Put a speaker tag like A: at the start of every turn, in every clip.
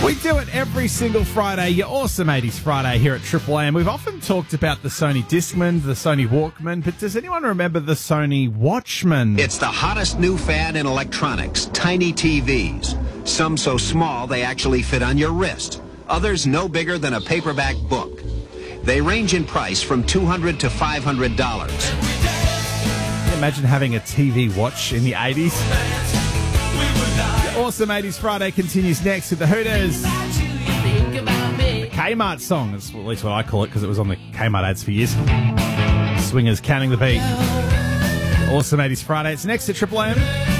A: We do it every single Friday, your awesome 80s Friday here at Triple M. We've often talked about the Sony Discman, the Sony Walkman, but does anyone remember the Sony Watchman?
B: It's the hottest new fad in electronics, tiny TVs. Some so small they actually fit on your wrist. Others no bigger than a paperback book. They range in price from $200 to $500.
A: Can you imagine having a TV watch in the 80s? Awesome 80s Friday continues next with the Hooters. The Kmart song, that's at least what I call it because it was on the Kmart ads for years. Swingers Counting the Beat. Awesome 80s Friday. It's next to Triple M.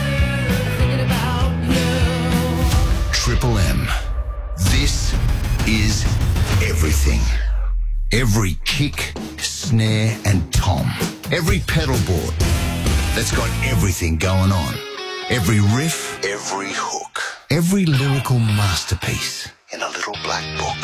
C: Triple M. This is everything. Every kick, snare and tom. Every pedal board that's got everything going on. Every riff, every hook, every lyrical masterpiece in a little black book.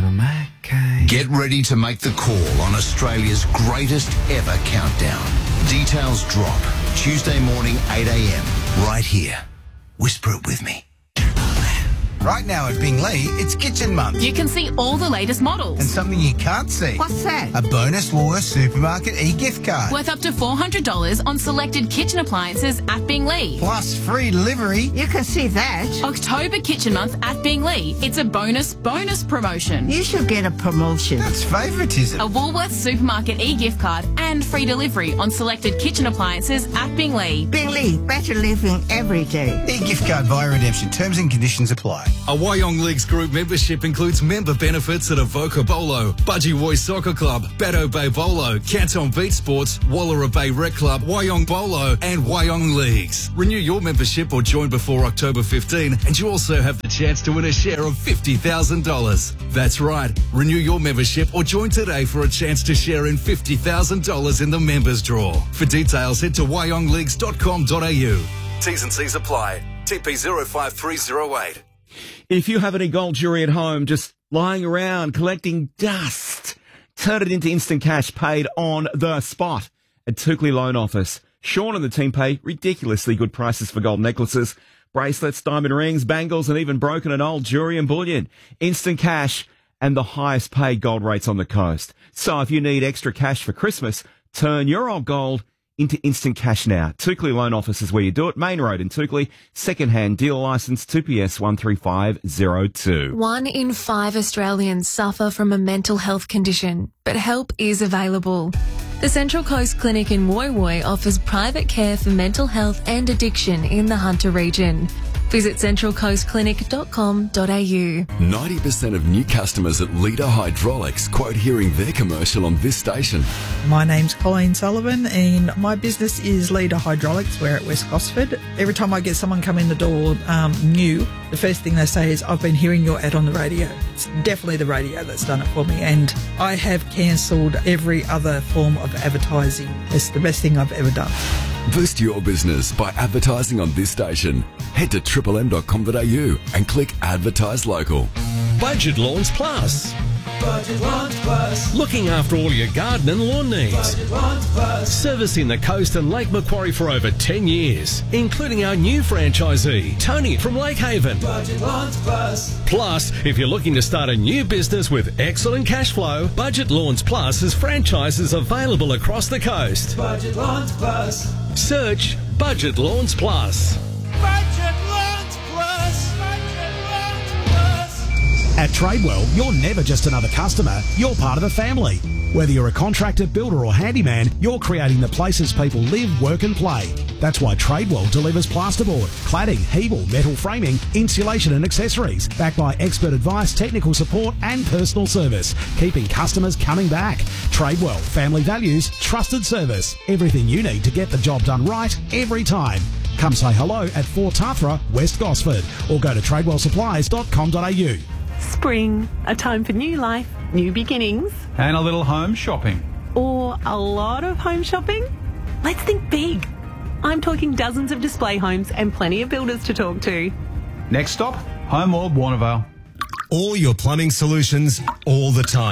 C: Get ready to make the call on Australia's greatest ever countdown. Details drop Tuesday morning, 8 a.m. right here. Whisper it with me.
D: Right now at Binglee, it's Kitchen Month.
E: You can see all the latest models.
D: And something you can't see.
F: What's that?
D: A bonus Woolworths Supermarket e-gift card.
E: Worth up to $400 on selected kitchen appliances at Binglee.
D: Plus free delivery.
F: You can see that.
E: October Kitchen Month at Binglee. It's a bonus promotion.
F: You should get a promotion.
D: That's favouritism.
E: A Woolworths Supermarket e-gift card and free delivery on selected kitchen appliances at Binglee.
F: Binglee, better living every day.
D: E-gift card via redemption. Terms and conditions apply.
G: A Wyong Leagues Group membership includes member benefits at Avoca Bolo, Budgie Soccer Club, Bateau Bay Bolo, Canton Beach Sports, Wallara Bay Rec Club, Wyong Bolo and Wyong Leagues. Renew your membership or join before October 15 and you also have the chance to win a share of $50,000. That's right. Renew your membership or join today for a chance to share in $50,000 in the members draw. For details, head to wyongleagues.com.au. T's and C's apply. TP 05308.
H: If you have any gold jewellery at home just lying around collecting dust, turn it into instant cash paid on the spot at Tukley Loan Office. Sean and the team pay ridiculously good prices for gold necklaces, bracelets, diamond rings, bangles, and even broken and old jewellery and bullion. Instant cash and the highest paid gold rates on the coast. So if you need extra cash for Christmas, turn your old gold into instant cash now. Tukley Loan Office is where you do it. Main Road in Tukley. Second-hand dealer licence 2PS 13502.
I: 1 in 5 Australians suffer from a mental health condition, but help is available. The Central Coast Clinic in Woy Woy offers private care for mental health and addiction in the Hunter region. Visit centralcoastclinic.com.au.
J: 90% of new customers at Leader Hydraulics quote hearing their commercial on this station.
K: My name's Colleen Sullivan and my business is Leader Hydraulics. We're at West Gosford. Every time I get someone come in the door new, the first thing they say is, I've been hearing your ad on the radio. It's definitely the radio that's done it for me, and I have cancelled every other form of advertising. It's the best thing I've ever done.
J: Boost your business by advertising on this station. Head to triplem.com.au and click Advertise Local.
L: Budget Lawns Plus.
M: Budget Lawns Plus.
L: Looking after all your garden and lawn needs.
M: Budget Lawns Plus.
L: Servicing the coast and Lake Macquarie for over 10 years, including our new franchisee, Tony from Lake Haven.
M: Budget Lawns Plus.
L: Plus, if you're looking to start a new business with excellent cash flow, Budget Lawns Plus has franchises available across the coast.
M: Budget Lawns Plus.
L: Search Budget Lawns Plus.
M: Budget Lawns Plus. Budget Lawns Plus.
N: At Tradewell, you're never just another customer, you're part of the family. Whether you're a contractor, builder or handyman, you're creating the places people live, work and play. That's why Tradewell delivers plasterboard, cladding, Hebel, metal framing, insulation and accessories, backed by expert advice, technical support and personal service, keeping customers coming back. Tradewell, family values, trusted service. Everything you need to get the job done right every time. Come say hello at 4 Tathra, West Gosford, or go to tradewellsupplies.com.au.
O: Spring, a time for new life, new beginnings.
A: And a little home shopping.
O: Or a lot of home shopping? Let's think big. I'm talking dozens of display homes and plenty of builders to talk to.
A: Next stop, Home World Warnervale.
P: All your plumbing solutions, all the time.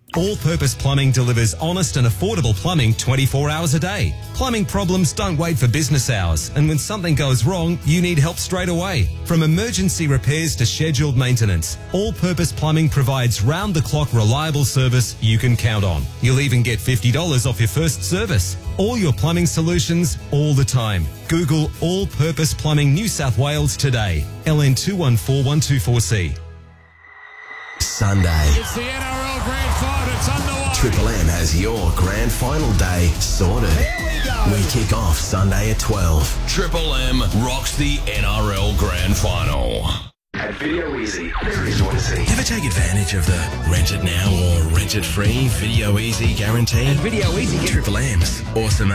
P: All Purpose Plumbing delivers honest and affordable plumbing 24 hours a day. Plumbing problems don't wait for business hours, and when something goes wrong, you need help straight away. From emergency repairs to scheduled maintenance, All Purpose Plumbing provides round-the-clock reliable service you can count on. You'll even get $50 off your first service. All your plumbing solutions, all the time. Google All Purpose Plumbing New South Wales today. LN 214124C.
Q: Sunday.
M: It's the NRL Grand Final. It's underway.
Q: Triple M has your grand final day sorted. We kick off Sunday at 12.
R: Triple M rocks the NRL Grand Final.
Q: At Video Easy, there is what to see. Ever take advantage of the rent it now or rent it free Video Easy guarantee? At Video Easy, Triple M's awesome